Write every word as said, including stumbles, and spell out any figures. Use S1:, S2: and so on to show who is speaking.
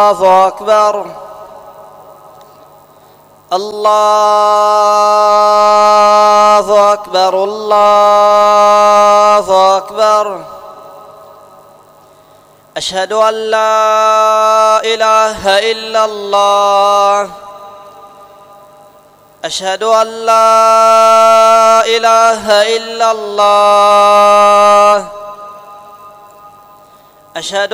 S1: الله أكبر الله أكبر الله أكبر. أشهد أن لا إله إلا الله أشهد أن لا إله إلا الله أشهد